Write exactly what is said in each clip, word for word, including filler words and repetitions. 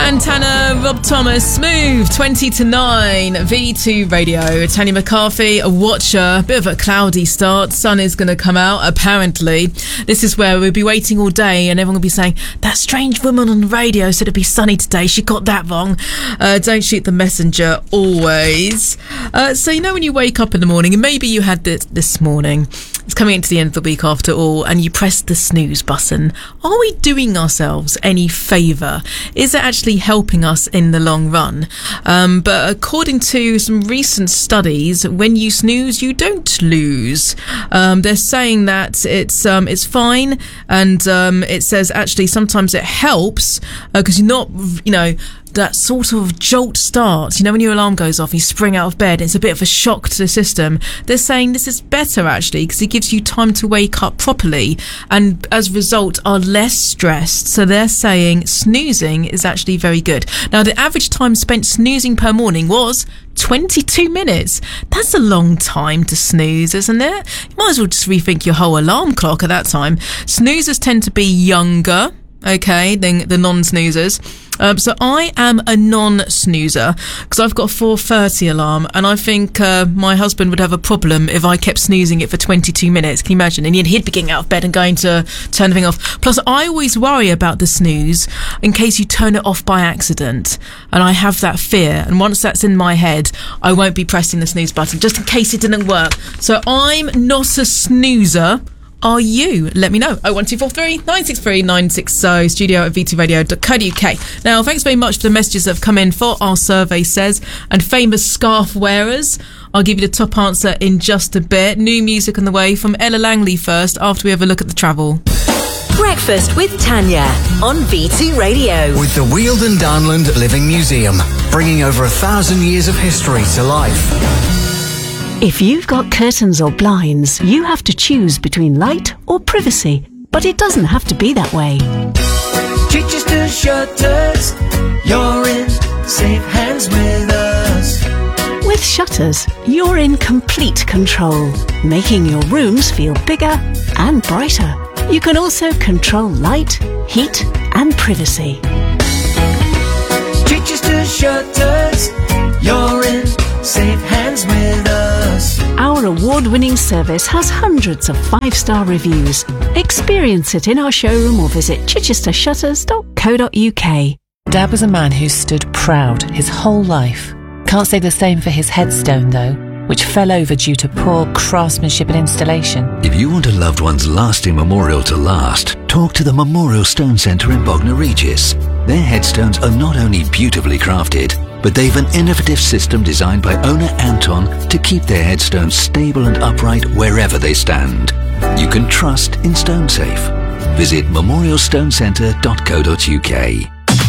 Santana, Rob Thomas, Smooth, twenty to nine, V two Radio. Tanya McCarthy, a watcher, bit of a cloudy start. Sun is going to come out, apparently. This is where we'll be waiting all day and everyone will be saying, that strange woman on the radio said it'd be sunny today. She got that wrong. Uh, don't shoot the messenger, always. Uh, so, you know, when you wake up in the morning, and maybe you had this this morning, it's coming into the end of the week after all, and you press the snooze button. Are we doing ourselves any favour? Is it actually helping us in the long run? Um, but according to some recent studies, when you snooze, you don't lose. Um, they're saying that it's um, it's fine, and um, it says actually sometimes it helps because uh, you're not, you know, that sort of jolt start, you know, when your alarm goes off, you spring out of bed, it's a bit of a shock to the system. They're saying this is better actually because it gives you time to wake up properly and as a result are less stressed. So they're saying snoozing is actually very good. Now, the average time spent snoozing per morning was twenty-two minutes. That's a long time to snooze, isn't it? You might as well just rethink your whole alarm clock at that time. Snoozers tend to be younger, okay, than the non-snoozers. Um, so I am a non-snoozer because I've got a four thirty alarm, and I think uh, my husband would have a problem if I kept snoozing it for twenty-two minutes. Can you imagine? And he'd be getting out of bed and going to turn the thing off. Plus, I always worry about the snooze in case you turn it off by accident, and I have that fear. And once that's in my head, I won't be pressing the snooze button just in case it didn't work. So I'm not a snoozer. Are you? Let me know. oh one two four three, nine six three, nine six zero, studio at v two radio dot co dot u k. Now, thanks very much for the messages that have come in for Our Survey Says and famous scarf wearers. I'll give you the top answer in just a bit. New music on the way from Ella Langley first, after we have a look at the travel. Breakfast with Tanya on V two Radio. With the Weald Downland Living Museum, bringing over a thousand years of history to life. If you've got curtains or blinds, you have to choose between light or privacy. But it doesn't have to be that way. Chichester Shutters, you're in safe hands with us. With Shutters, you're in complete control, making your rooms feel bigger and brighter. You can also control light, heat and privacy. Chichester Shutters, you're in safe hands with us. Our award-winning service has hundreds of five-star reviews. Experience it in our showroom or visit chichester shutters dot co dot u k. Dad was a man who stood proud his whole life. Can't say the same for his headstone though, which fell over due to poor craftsmanship and installation. If you want a loved one's lasting memorial to last, talk to the Memorial Stone Centre in Bognor Regis. Their headstones are not only beautifully crafted, but they've an innovative system designed by owner Anton to keep their headstones stable and upright wherever they stand. You can trust in StoneSafe. Visit memorial stone centre dot co dot u k.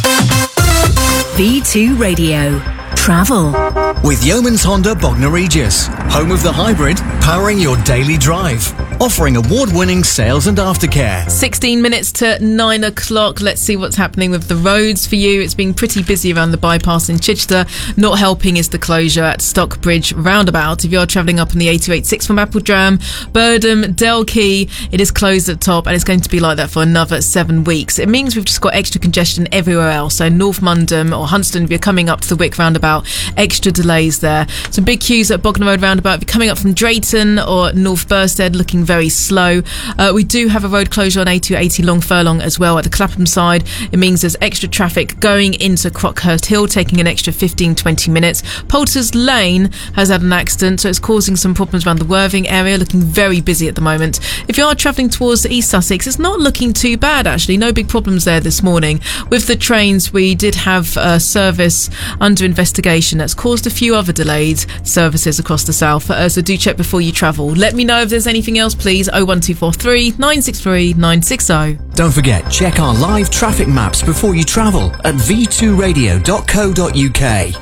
V two Radio. Travel. With Yeomans Honda Bognor Regis, home of the hybrid, powering your daily drive. Offering award-winning sales and aftercare. sixteen minutes to nine o'clock. Let's see what's happening with the roads for you. It's been pretty busy around the bypass in Chichester. Not helping is the closure at Stockbridge roundabout. If you're travelling up on the A two eighty-six from Appledram, Birdham, Delkey, it is closed at top, and it's going to be like that for another seven weeks. It means we've just got extra congestion everywhere else. So North Mundham or Huntston, if you're coming up to the Wick roundabout, extra delays there. Some big queues at Bognor Road roundabout. If you're coming up from Drayton or North Bursted, looking very slow. Uh, we do have a road closure on A two eighty Long Furlong as well at the Clapham side. It means there's extra traffic going into Crockhurst Hill, taking an extra fifteen to twenty minutes. Poulters Lane has had an accident, so it's causing some problems around the Worthing area, looking very busy at the moment. If you are travelling towards East Sussex, it's not looking too bad actually. No big problems there this morning. With the trains, we did have a service under investigation that's caused a few other delayed services across the south, uh, so do check before you travel. Let me know if there's anything else, please. oh one two four three, nine six three, nine six zero. Don't forget, check our live traffic maps before you travel at v two radio dot co dot u k.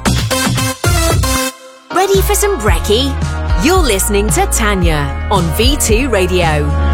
Ready for some brekkie? You're listening to Tanya on V two Radio.